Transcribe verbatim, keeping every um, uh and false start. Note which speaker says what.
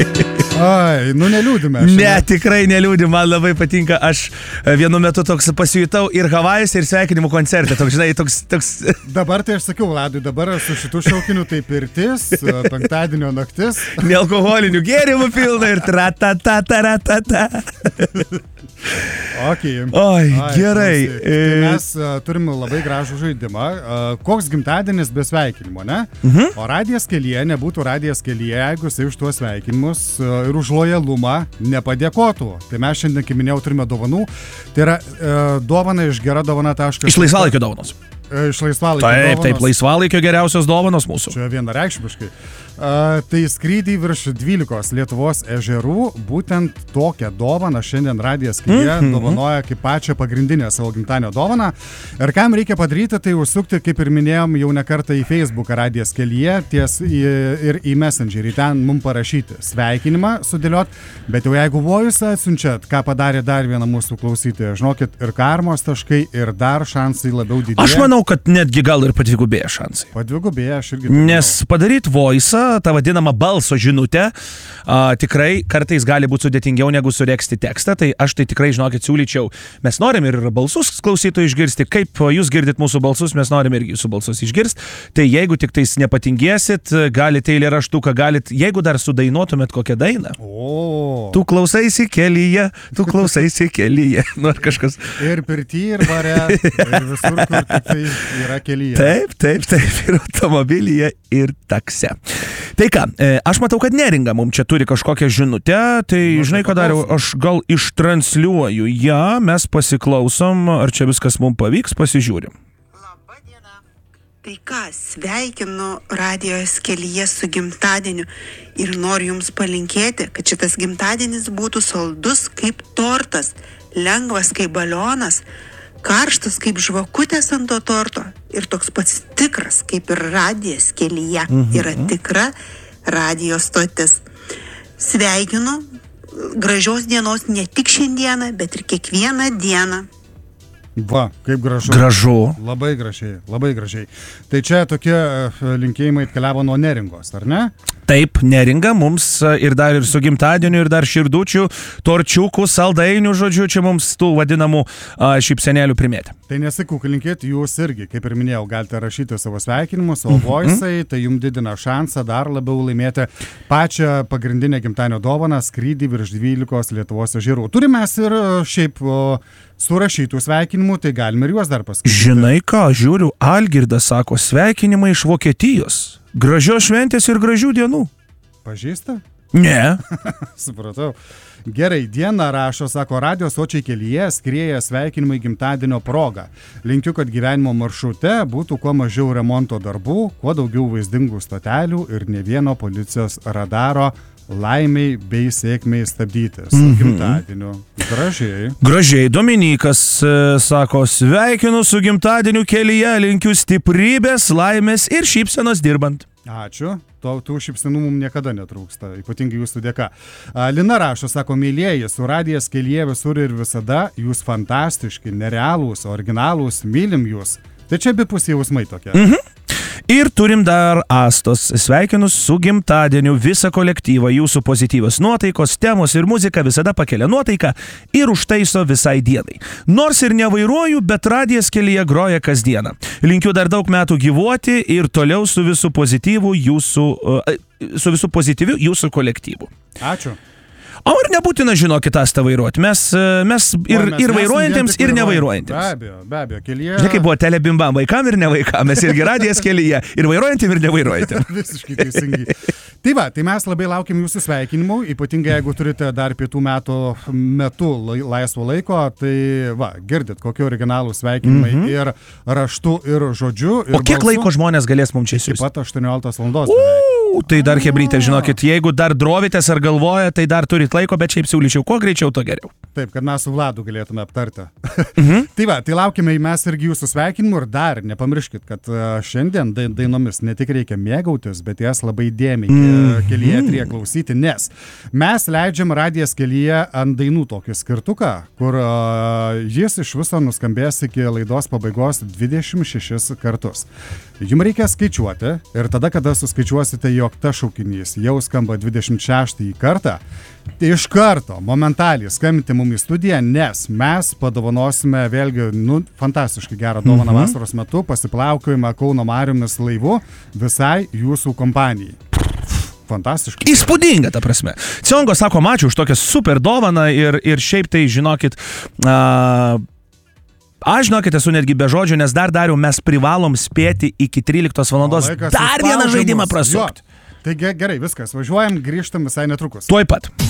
Speaker 1: Ai, nu neliūdime.
Speaker 2: Ne, tikrai neliūdim, man labai patinka. Aš vienu metu toks pasijutau ir Havajus, ir sveikinimų koncerte. Toks, žinai, toks, toks...
Speaker 1: Dabar tai aš sakiau, Vladui, dabar su šitų šaukiniu tai pirtis, penktadienio naktis.
Speaker 2: Nealkoholinių gėrimų pilna ir tra-ta-ta-ta-ta-ta.
Speaker 1: Okay.
Speaker 2: Oi,
Speaker 1: Ai,
Speaker 2: gerai.
Speaker 1: Tai mes uh, turime labai gražų žaidimą. Uh, koks gimtadienis be sveikinimo, ne?
Speaker 2: Mhm.
Speaker 1: O radijas kelyje nebūtų radijas kelyje, jeigu jisai už tuos sveikinimus uh, ir už lojalumą nepadėkotų. Tai mes šiandien, kaip minėjau, turime dovanų. Tai yra uh, dovana iš gera dovana taškas.
Speaker 2: Iš laisvalaikio dovanos.
Speaker 1: Iš laisvalaikio
Speaker 2: taip,
Speaker 1: dovanos.
Speaker 2: Taip, laisvalaikio geriausios dovanos mūsų.
Speaker 1: Čia vienareikšmiškai. Uh, tai skrydį virš dvylikos Lietuvos ežerų, būtent tokią dovaną šiandien radijas kelyje mm-hmm. dovanoja kaip pačią pagrindinę savo gimtadienio dovaną. Ir kam reikia padaryti, tai užsukti, kaip ir minėjom, jau ne kartą į Facebooką radijas kelyje ties į, ir į Messengerį. Ten mums parašyti sveikinimą, sudėliot, bet jau jeigu vojus atsiunčiat, ką padarė dar vieną mūsų klausytoją, žinokit, ir karmos taškai, ir dar šansai labiau didėja.
Speaker 2: Aš manau, kad netgi gal ir padvigubėja šansai.
Speaker 1: Padvigubėja, aš irgi.
Speaker 2: Nes padaryti voice'ą, tą vadinamą balso žinutę, a, tikrai kartais gali būti sudėtingiau negu sureksti tekstą, tai aš tai tikrai, žinokit, siūlyčiau. Mes norim ir balsus klausytojų išgirsti, kaip jūs girdit mūsų balsus, mes norim irgi jūsų balsus išgirsti. Tai jeigu tik tais nepatingėsit, galite eilėraštuką, galite, jeigu dar sudainuotumėt kokią dainą.
Speaker 1: O.
Speaker 2: Tu klausaisi kelyje, tu klausaisi kelyje. Nu, ar kažkas.
Speaker 1: Ir pirty, ir bare, ir visur, kur tik tai yra kelyje.
Speaker 2: Taip, taip, taip, ir automobilyje, ir takse. Tai ką, aš matau, kad Neringa mums čia turi kažkokią žinutę, tai nu, žinai, ką dariau, aš gal ištransliuoju ją, ja, mes pasiklausom, ar čia viskas mums pavyks, pasižiūrim.
Speaker 3: Labą dieną. Tai ką, sveikinu radijos kelyje su gimtadieniu ir noriu jums palinkėti, kad šitas gimtadienis būtų saldus kaip tortas, lengvas kaip balionas, karštas kaip žvakutės ant to torto ir toks pats tikras, kaip ir radijas kelyje mhm. yra tikra radijo stotis. Sveikinu, gražios dienos ne tik šiandieną, bet ir kiekvieną dieną.
Speaker 1: Va, kaip gražu.
Speaker 2: Gražu.
Speaker 1: Labai gražiai, labai gražiai. Tai čia tokie linkėjimai atkeliavo nuo Neringos, ar ne?
Speaker 2: Taip, Neringa mums ir dar ir su gimtadieniu, ir dar širdučių, torčiukų, saldainių, žodžiu, čia mums tų vadinamų a, šypsenėlių primėtė.
Speaker 1: Tai nesakau, linkėti jūs irgi, kaip ir minėjau, galite rašyti savo sveikinimus, savo voice'ai, mm-hmm. tai jums didina šansą dar labiau laimėti pačią pagrindinę gimtadienio dovaną skrydį virš dvylikos Lietuvos ežerų. Turime mes ir šiaip o, surašytų sveikinimų, tai galime ir juos dar paskaityti.
Speaker 2: Žinai ką, žiūriu, Algirdas sako sveikinimai iš Vokietijos. Gražios šventės ir gražių dienų.
Speaker 1: Pažįsta?
Speaker 2: Ne.
Speaker 1: Supratau. Gerai, dieną rašo, sako, radijos sočiai kelyje skrieja sveikinimai gimtadienio proga. Linkiu, kad gyvenimo maršrute būtų kuo mažiau remonto darbų, kuo daugiau vaizdingų stotelių ir ne vieno policijos radaro. Laimiai bei sėkmiai stabdytis. Mm-hmm. Gimtadieniu. Gražiai.
Speaker 2: Gražiai. Dominikas e, sako, sveikinu su gimtadieniu kelyje, linkiu stiprybės, laimės ir šypsenos dirbant.
Speaker 1: Ačiū. To, tų šypsenų mums niekada netrūksta, ypatingai jūsų dėka. A, Lina rašo, sako, mylėjai, su radijas kelyje visur ir visada, jūs fantastiški, nerealūs, originalūs, mylim jūs. Tai čia abipus jausmai tokie.
Speaker 2: Mhm. Ir turim dar Astos. Sveikinus su gimtadieniu visą kolektyvą. Jūsų pozityvios nuotaikos, temos ir muzika visada pakelia nuotaiką ir užtaiso visai dienai. Nors ir nevairuoju, bet radijas kelyje groja kasdieną. Linkiu dar daug metų gyvuoti ir toliau su visų pozityvu jūsų, su visų pozityviu jūsų kolektyvu.
Speaker 1: Ačiū.
Speaker 2: O ir nebūtina, žinokit, Astą vairuoti. Mes, mes ir, o, mes ir vairuojantiems, ir nevairuojantiems.
Speaker 1: Be abejo, be abejo, kelyje.
Speaker 2: Žinai, kaip buvo telebimbam, vaikam ir nevaikam. Mes irgi radijas kelyje, ir vairuojantiem, ir nevairuojantiem.
Speaker 1: Visiškai teisingai. Tai va, tai mes labai laukiam jūsų sveikinimų, ypatingai jeigu turite dar pietų metų metu laisvo laiko, tai va, girdit, kokie originalų sveikinimai mm-hmm. ir raštu, ir žodžiu. Ir
Speaker 2: o kiek balsu laiko žmonės galės mums čia siųsti?
Speaker 1: Taip pat aštuonioliktos valandos.
Speaker 2: Uuu, tai dar hebrytė, žinokit, jeigu dar drovitės ar galvoja, tai dar turit laiko, bet šiaip siūlyčiau, kuo greičiau, to geriau.
Speaker 1: Taip, kad mes su Vladu galėtume aptarti.
Speaker 2: Mhm.
Speaker 1: Tai va, tai laukime mes irgi jūsų sveikinimų ir dar nepamirškit, kad šiandien dainomis ne tik reikia mėgautis, bet jas labai dėmiai mm. kelyje trie klausyti, nes mes leidžiam radijas kelyje ant dainų tokį skirtuką, kur uh, jis iš viso nuskambės iki laidos pabaigos dvidešimt šešis kartus. Jums reikia skaičiuoti ir tada, kada suskaičiuosite, jog ta šaukinys jau skamba dvidešimt šeštąjį kartą, tai iš karto, momentaliai skambinti mum į studiją, nes mes padovanosime vėlgi, nu, fantastiškai gerą dovaną mhm. vasaros metu, pasiplaukiojimą Kauno Mariomis laivu visai jūsų kompanijai. Fantastiškai.
Speaker 2: Įspūdinga, ta prasme. Ciongo sako, ačiū už tokią super dovaną ir, ir šiaip tai, žinokit, uh, aš, žinokit, esu netgi be žodžių, nes dar dariau, mes privalom spėti iki tryliktos valandos dar vieną žaidimą prasukti.
Speaker 1: Tai gerai, viskas, važiuojam, grįžtam visai netrukus.
Speaker 2: Tuoj pat.